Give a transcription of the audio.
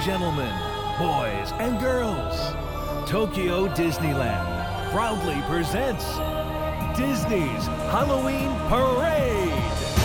gentlemen, boys and girls, Tokyo Disneyland proudly presents Disney's Halloween Parade.